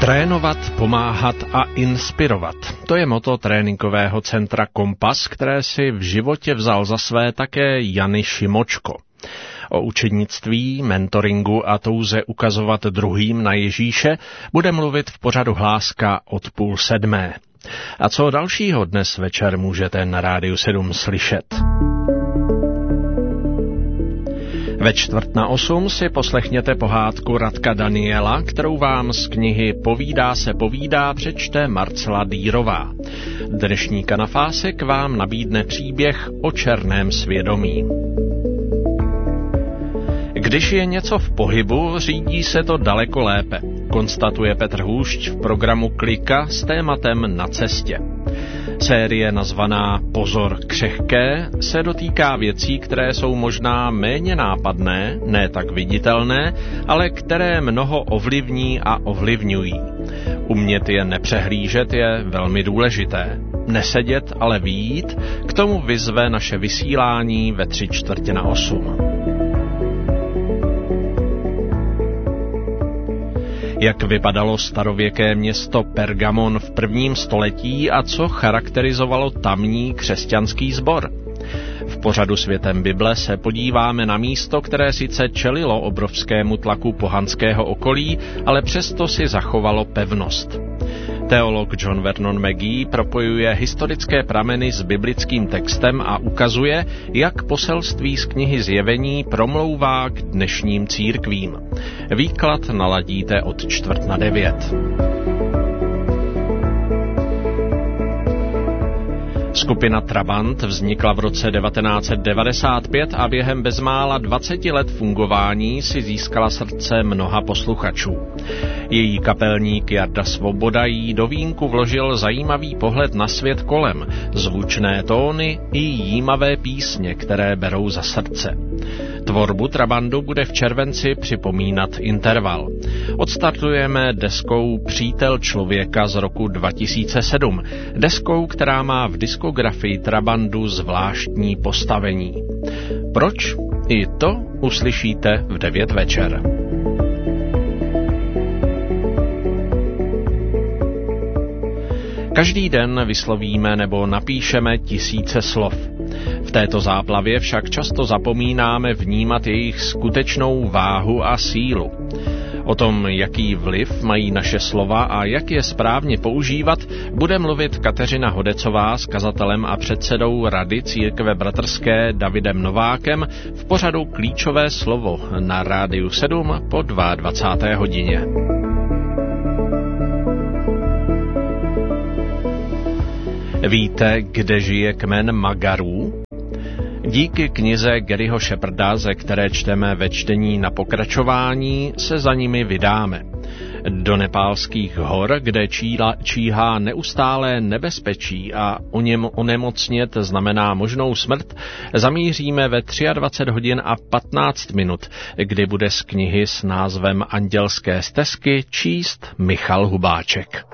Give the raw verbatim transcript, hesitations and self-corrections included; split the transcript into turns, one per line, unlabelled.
Trénovat, pomáhat a inspirovat. To je motto tréninkového centra Kompas, které si v životě vzal za své také Jany Šimočko. O učednictví, mentoringu a touze ukazovat druhým na Ježíše bude mluvit v pořadu Hláska od půl sedmé. A co dalšího dnes večer můžete na Rádiu sedm slyšet? Ve čtvrt na osm si poslechněte pohádku Radka Daniela, kterou vám z knihy Povídá se povídá přečte Marcela Dýrová. Dnešní kanafásek vám nabídne příběh o černém svědomí. Když je něco v pohybu, řídí se to daleko lépe, konstatuje Petr Hůšť v programu Klika s tématem Na cestě. Série nazvaná Pozor křehké se dotýká věcí, které jsou možná méně nápadné, ne tak viditelné, ale které mnoho ovlivní a ovlivňují. Umět je nepřehlížet je velmi důležité. Nesedět, ale vyjít, k tomu vyzve naše vysílání ve tři čtvrtě na osm. Jak vypadalo starověké město Pergamon v prvním století a co charakterizovalo tamní křesťanský sbor? V pořadu Světem Bible se podíváme na místo, které sice čelilo obrovskému tlaku pohanského okolí, ale přesto si zachovalo pevnost. Teolog John Vernon Mackey propojuje historické prameny s biblickým textem a ukazuje, jak poselství z knihy Zjevení promlouvá k dnešním církvím. Výklad naladíte od čtvrt na devět. Skupina Trabant vznikla v roce devatenáct set devadesát pět a během bezmála dvaceti let fungování si získala srdce mnoha posluchačů. Její kapelník Jarda Svoboda jí do vínku vložil zajímavý pohled na svět kolem, zvučné tóny i jímavé písně, které berou za srdce. Tvorbu Trabandu bude v červenci připomínat Interval. Odstartujeme deskou Přítel člověka z roku dva tisíce sedm, deskou, která má v diskografii Trabandu zvláštní postavení. Proč? I to uslyšíte v devět večer. Každý den vyslovíme nebo napíšeme tisíce slov. V této záplavě však často zapomínáme vnímat jejich skutečnou váhu a sílu. O tom, jaký vliv mají naše slova a jak je správně používat, bude mluvit Kateřina Hodecová s kazatelem a předsedou Rady Církve bratrské Davidem Novákem v pořadu Klíčové slovo na Rádiu sedm po dvacáté druhé hodině. Víte, kde žije kmen Magarů? Díky knize Garyho Shepherda, ze které čteme ve čtení na pokračování, se za nimi vydáme. Do nepálských hor, kde číla, číhá neustálé nebezpečí a o něm onemocnět znamená možnou smrt, zamíříme ve dvacet tři hodin a patnáct minut, kdy bude z knihy s názvem Andělské stezky číst Michal Hubáček.